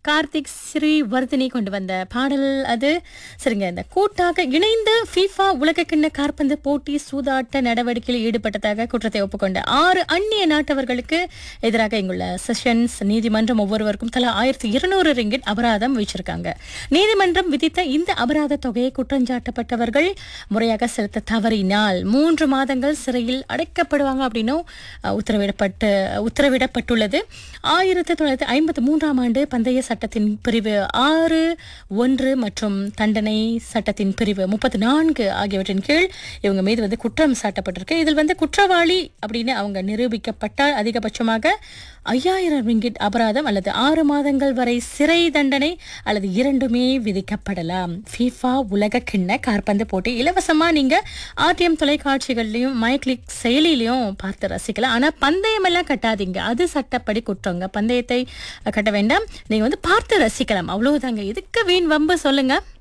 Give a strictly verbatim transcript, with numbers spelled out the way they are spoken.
கார்த்திக் ஸ்ரீவர்தினி கொண்டு வந்த பாடல் அது. சரிங்க, இந்த கூட்டாக இணைந்து ஃபீஃபா உலகக்கிண்ண காற்பந்து போட்டி சூதாட்ட நடவடிக்கையில் ஈடுபட்டதாக குற்றத்தை ஒப்புக்கொண்ட ஆறு அந்நிய நாட்டவர்களுக்கு எதிராக இங்குள்ள செஷன்ஸ் நீதிமன்றம் ஒவ்வொருவருக்கும் தலா ஆயிரத்தி இருநூறு ரிங்கிட் அபராதம் விதிச்சிருக்காங்க. நீதிமன்றம் விதித்த இந்த அபராத தொகையை குற்றஞ்சாட்டப்பட்டவர்கள் முறையாக செலுத்த தவறினால் மூன்று மாதங்கள் சிறையில் அடைக்கப்படுவாங்க அப்படின்னு உத்தரவிடப்பட்டு உத்தரவிடப்பட்டுள்ளது. ஆயிரத்தி தொள்ளாயிரத்தி ஐம்பத்தி மூன்றாம் ஆண்டு பந்தய சட்டத்தின் பிரிவு ஆறு ஒன்று மற்றும் தண்டனை சட்டத்தின் பிரிவு முப்பத்தி நான்கு ஆகியவற்றின் கீழ் இவங்க மீது வந்து குற்றம் சாட்டப்பட்டிருக்கு. இதில் வந்து குற்றவாளி அப்படின்னு அவங்க நிரூபிக்கப்பட்டால் அதிகபட்சமாக ஐயாயிரம் ரிங்கிட் அபராதம் அல்லது ஆறு மாதங்கள் வரை சிறை தண்டனை அல்லது இரண்டுமே விதிக்கப்படலாம். ஃபீஃபா உலக கிண்ண காற்பந்து போட்டி இலவசமா நீங்க ஆர்டிஎம் தொலைக்காட்சிகள்லயும் மைக்ளிக் செயலிலையும் பார்த்து ரசிக்கலாம். ஆனா பந்தயம் எல்லாம் கட்டாதீங்க, அது சட்டப்படி குற்றங்க. பந்தயத்தை கட்ட வேண்டாம், நீங்க வந்து பார்த்து ரசிக்கலாம், அவ்வளவுதாங்க. இதுக்கு வீண் வம்பு சொல்லுங்க.